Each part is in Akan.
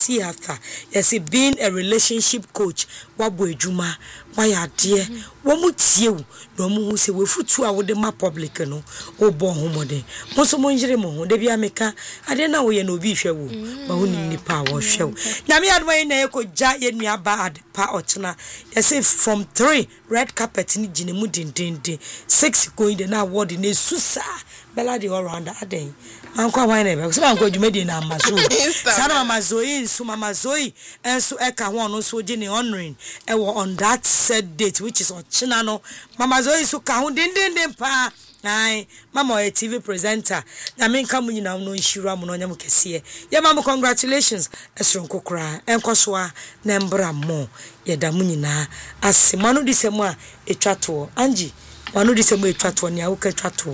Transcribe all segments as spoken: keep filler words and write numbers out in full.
see after. Yes, being a relationship coach. Wabo ejuma, waya dear. Wamu tieu, no mu se we futu a wode ma public no. O bon homode. Moso monjere mo, de bia meka. Ade na wo ye no bi hwe wo. Ba honi nipa wo hwe wo. Nyame adwa na ye ko ja ye nuaba ade pa ochena. Yes, from three red carpet ni gine mu din din din. Six going the na award ni susa. Bella the all round aden. Anko wan na be. So anko dwumedi na amazo. Sana mama Zoe nso mama Zoe enso eka ho no so gine honoring. E on that set date which is ochena no. Mama Zoe so ka ho din din din pa. Ai mama a T V presenter. Na me nka mu nyina no nhira mu no nyam kese. Ye mama congratulations. Esron kokora enkoso a na mbra mo. Ye da mu nyina ase manu disemu a etwato. Angie manu disemu etwato ne a wo ka etwato.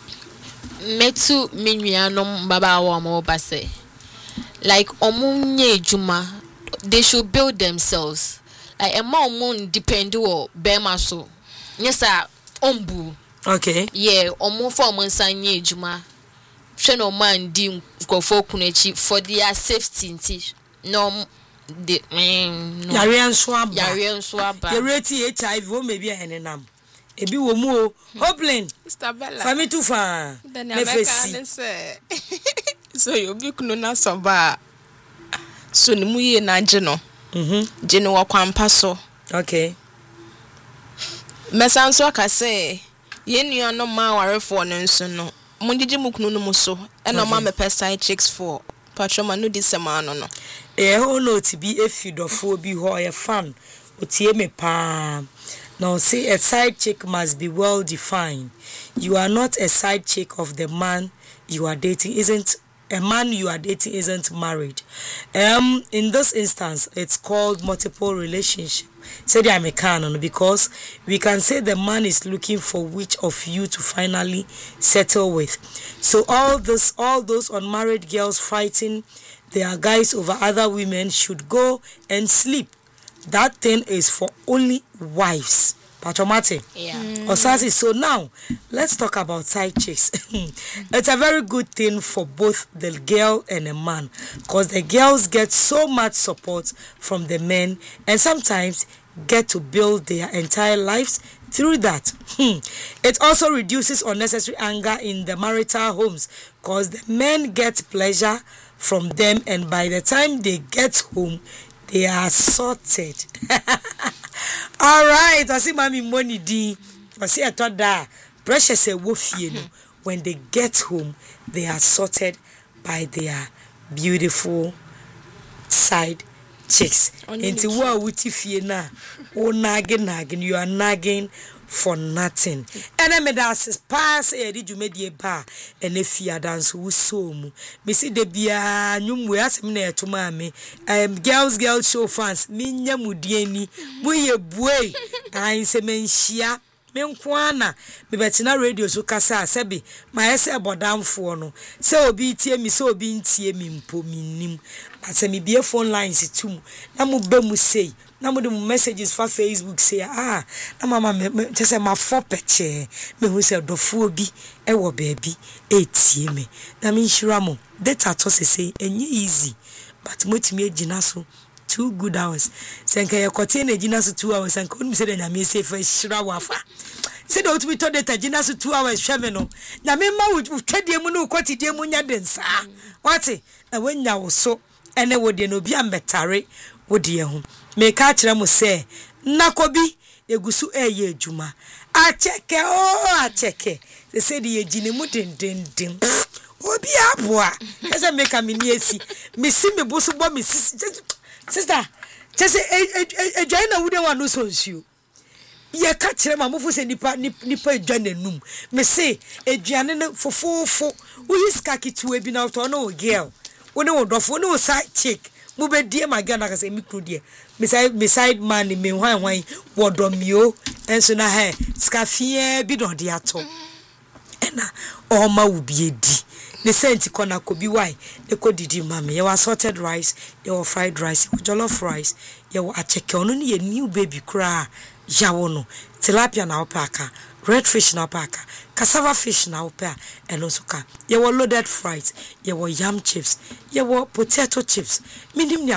Metu minuanom baba wa mo base. Like omunye juma, they should build themselves. Like a mom depend on bema so. Yes sir, ombu. Okay. Yeah, omu for mon sanye juma. Sheno man di nkofo kunechi for their safety. No the mm no. Yare nso aba. Yare nso aba. You rate H I V o maybe enenam. Ebi wo mu o. Hopelin. Mister Bella. Fami tu fa. Say. So you be kunu na soba. So ni mu ye na je no. Mhm. Je no kwampa so. Okay. Mesanso aka say ye nua no ma warefo no nso no. Munjiji mu kunu no mu so. E no ma me side chicks for. Patroma no di sema no no. E ho no ti bi efidofo bi ho ye fan. Otie me pa. Now, see, a side chick must be well defined. You are not a side chick of the man you are dating. Isn't a man you are dating isn't married. Um, in this instance, it's called multiple relationship. Say the American because we can say the man is looking for which of you to finally settle with. So all this, all those unmarried girls fighting their guys over other women should go and sleep. That thing is for only wives. Patromate. Yeah. Mm. Osasi. So now, let's talk about side chicks. It's a very good thing for both the girl and the man. Because the girls get so much support from the men. And sometimes get to build their entire lives through that. It also reduces unnecessary anger in the marital homes. Because the men get pleasure from them. And by the time they get home, they are sorted. All right. I see mommy money D. I see I thought that precious a wolf, you know. When they get home, they are sorted by their beautiful side chicks. Into what would you na? Oh, nagging, nagging. You are nagging for nothing. And I made us pass a did you made ye bar and if you dance who so mu. Missy de bia num we ask me to mammy. I am girls girl show fans. Minya mudieni. We a boy. I say men shia. Men kwana. Me betina radio so kasa sebi. My essay about down for no. So be tea me so be tea me mpo minim. But se me be a phone lines too. Namu bemu say. Na mo de messages for Facebook say ah na mama me just my four peche me who say dofo bi e wo baabi e tie me na me nhira mo data to say enye easy but motimi agina so two good hours senka ye kote na agina so two hours senka onu say da nya me say fa hira wafa say do to be to data agina so two hours hwe no na me ma wo twede mu no kote de mu nya den sa what na wanya wo so ene wo de no bi ambetare wo de ho me ka kire mo se nakobi egusu eye adwuma acheke o acheke se se de yegine mu den den den obi aboa ese me ka me ni esi me si me bo so bo me sister just edwan na wude wanu so nsuo ye ka kire ma mo fu se nipa nipa edwan anum me se eduane ne fofofo wo hiska kitu ebi na to no girl wo ne wo dofo ne wo side chick mu be die magana ka se mi kru die beside beside man me hwan hwan wodomio enso na he skafie bi don de ato ena o ma wo bi edi ne senti kona ko bi why e ko didi mama ye was sorted rice ye was fried rice ye jollof rice ye was acheke ono ne ye new baby kra yawo no tilapia na opaka red fish na opaka cassava fish na opaka eno so ka ye was loaded fries ye was yam chips ye was potato chips minim